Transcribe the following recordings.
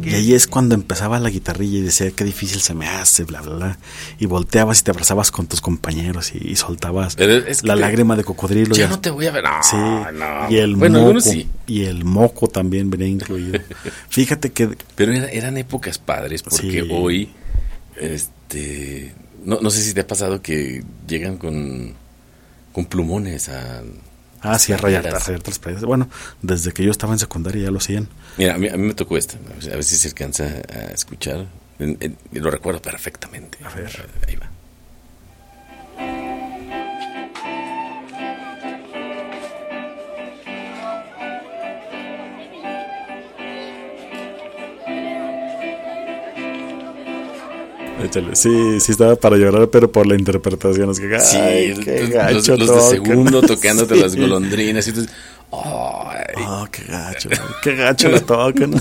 Y ahí es cuando empezaba la guitarrilla y decía, qué difícil se me hace, bla, bla, bla. Y volteabas y te abrazabas con tus compañeros y soltabas la lágrima de cocodrilo. Ya no te voy a ver. No, sí. No. Y el bueno, moco, sí. Y el moco también venía incluido. Fíjate que... Pero eran épocas padres, porque hoy, no sé si te ha pasado que llegan con plumones a rayar las paredes. Bueno, desde que yo estaba en secundaria ya lo hacían. Mira, a mí me tocó a ver si se alcanza a escuchar. Lo recuerdo perfectamente. A ver. Ahí va. Échale. Sí, estaba para llorar, pero por la interpretación es que qué gacho los de segundo tocándote las golondrinas y tú, qué gacho la tocan.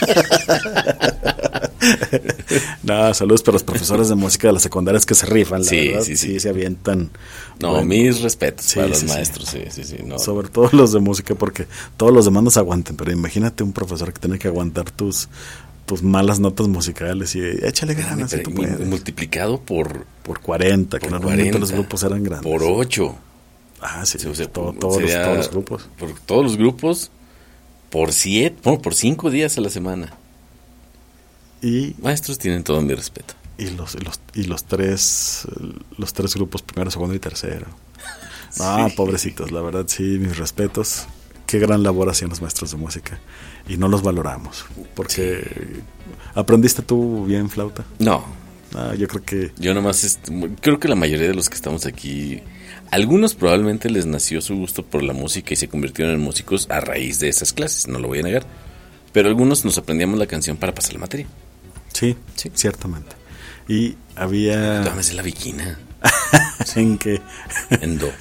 No, saludos para los profesores de música de las secundarias que se rifan, la verdad. Sí, se avientan. No, bueno, mis respetos para los maestros, sí. No. Sobre todo los de música, porque todos los demás se aguantan, pero imagínate un profesor que tiene que aguantar tus malas notas musicales y échale ganas si tú puedes. Multiplicado por 40, que normalmente 40, los grupos eran grandes. Por 8. Sí, o sea, todos los grupos. Por todos los grupos, por 7, por 5 días a la semana. Y maestros tienen todo mi respeto. Y los tres grupos, primero, segundo y tercero. Pobrecitos, la verdad, sí, mis respetos. Qué gran labor hacían los maestros de música. Y no los valoramos. Porque ¿aprendiste tú bien flauta? No. Yo creo que... Yo nomás, creo que la mayoría de los que estamos aquí, algunos probablemente les nació su gusto por la música y se convirtieron en músicos a raíz de esas clases, no lo voy a negar. Pero algunos nos aprendíamos la canción para pasar la materia. Sí, ciertamente. Y había... Tú amas la viquina. ¿En qué? En do.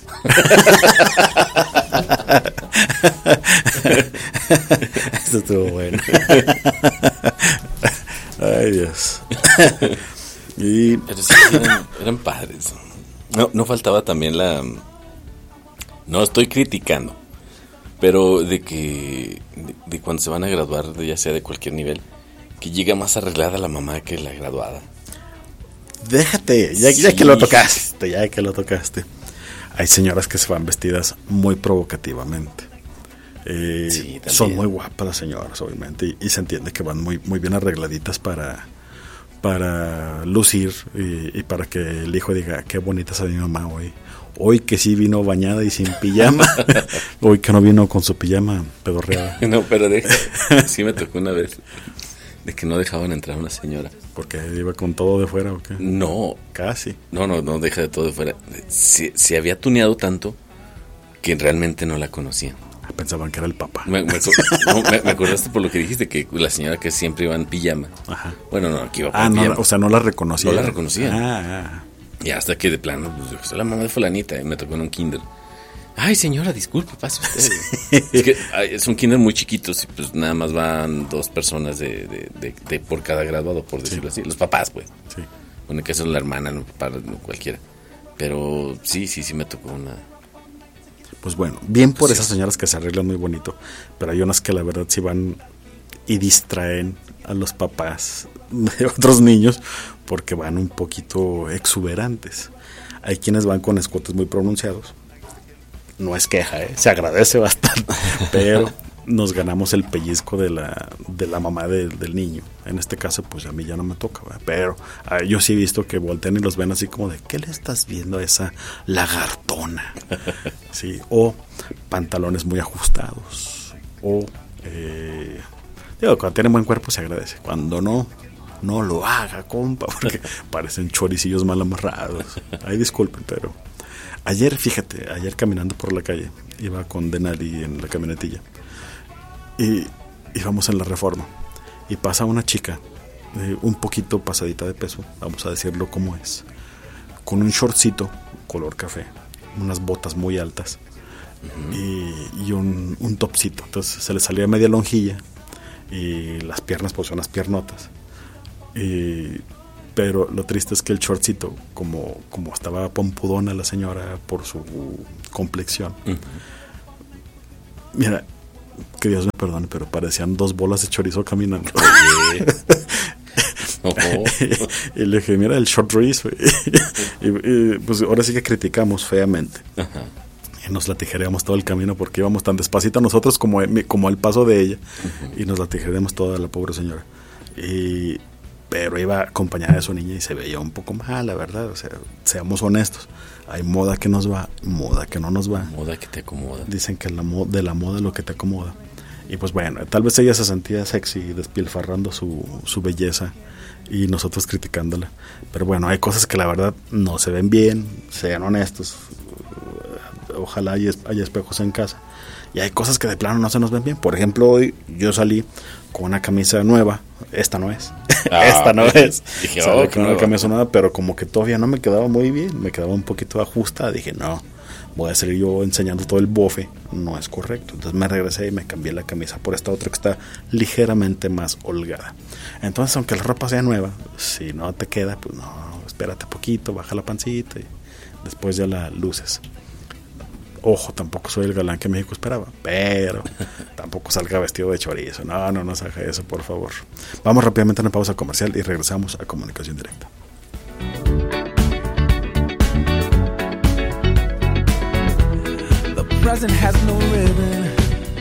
Esto estuvo bueno. Ay, Dios. Pero sí, eran padres. No faltaba también no estoy criticando, pero de cuando se van a graduar, ya sea de cualquier nivel, que llega más arreglada la mamá que la graduada. Déjate, ya que lo tocaste. Hay señoras que se van vestidas muy provocativamente. Son muy guapas las señoras, obviamente, y se entiende que van muy, muy bien arregladitas para lucir y para que el hijo diga, qué bonita es mi mamá hoy. Hoy que sí vino bañada y sin pijama. Hoy que no vino con su pijama pedorreada. No, pero sí me tocó una vez de que no dejaban entrar a una señora. ¿Porque iba con todo de fuera o qué? No. Casi. No deja de todo de fuera. Se había tuneado tanto que realmente no la conocían. Pensaban que era el papá. Me acordaste por lo que dijiste, que la señora que siempre iba en pijama. Ajá. Bueno, no, que iba por pijama. O sea, no la reconocían. No la reconocían. Y hasta que de plano, pues, soy la mamá de fulanita, y me tocó en un kinder. Ay, señora, disculpe, pase usted. Es que son kinder muy chiquitos y pues nada más van 2 personas de por cada graduado, por decirlo así. Los papás, pues. Sí. Bueno, que eso es la hermana, no papá, no cualquiera. Pero sí me tocó una... Pues bueno, bien por esas señoras que se arreglan muy bonito, pero hay unas que la verdad sí van y distraen a los papás de otros niños porque van un poquito exuberantes. Hay quienes van con escotes muy pronunciados. No es queja, se agradece bastante, pero nos ganamos el pellizco de la mamá del niño. En este caso, pues a mí ya no me toca, ¿verdad? Pero yo sí he visto que voltean y los ven así como de, ¿qué le estás viendo a esa lagartona? Sí, o pantalones muy ajustados, o cuando tienen buen cuerpo se agradece. Cuando no lo haga, compa, porque parecen choricillos mal amarrados. Ay, disculpen, pero ayer caminando por la calle, iba con Denali en la camionetilla y íbamos en la Reforma y pasa una chica un poquito pasadita de peso, vamos a decirlo como es, con un shortcito color café, unas botas muy altas y un topcito. Entonces se le salía media lonjilla y las piernas pues son unas piernotas, pero lo triste es que el shortcito, como estaba pompudona la señora por su complexión, mira, que Dios me perdone, pero parecían 2 bolas de chorizo caminando. Y le dije, mira el short ribs. Y pues ahora sí que criticamos feamente. Ajá. Y nos la tijereamos todo el camino porque íbamos tan despacito nosotros como al paso de ella. Uh-huh. Y nos la tijereamos toda la pobre señora. Pero iba acompañada de su niña y se veía un poco mal, la verdad. O sea, seamos honestos. Hay moda que nos va, moda que no nos va. Moda que te acomoda. Dicen que de la moda lo que te acomoda. Y pues bueno, tal vez ella se sentía sexy despilfarrando su belleza y nosotros criticándola. Pero bueno, hay cosas que la verdad no se ven bien, sean honestos. Ojalá haya espejos en casa. Y hay cosas que de plano no se nos ven bien. Por ejemplo, hoy yo salí con una camisa nueva. Esta no es. Esta no es. Dije, salí con una camisa nueva, pero como que todavía no me quedaba muy bien. Me quedaba un poquito ajustada. Dije, no, voy a salir yo enseñando todo el bofe. No es correcto. Entonces me regresé y me cambié la camisa por esta otra que está ligeramente más holgada. Entonces, aunque la ropa sea nueva, si no te queda, pues no, espérate poquito, baja la pancita y después ya la luces. Ojo, tampoco soy el galán que México esperaba, pero tampoco salga vestido de chorizo. No se haga eso, por favor. Vamos rápidamente a una pausa comercial y regresamos a Comunicación Directa. The present has no ribbon.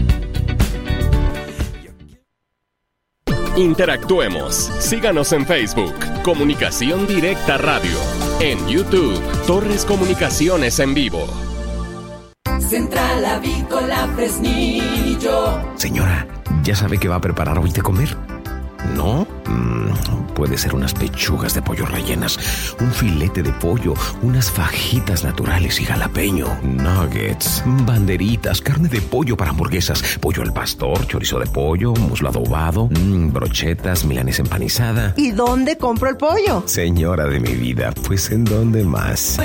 Interactuemos. Síganos en Facebook, Comunicación Directa Radio. En YouTube, Torres Comunicaciones en Vivo. Central Avícola Fresnillo. Señora, ¿ya sabe qué va a preparar hoy de comer? ¿No? Puede ser unas pechugas de pollo rellenas, un filete de pollo, unas fajitas naturales y jalapeño, nuggets, banderitas, carne de pollo para hamburguesas, pollo al pastor, chorizo de pollo, muslo adobado, brochetas, milanesa empanizada. ¿Y dónde compro el pollo? Señora de mi vida, pues ¿en dónde más?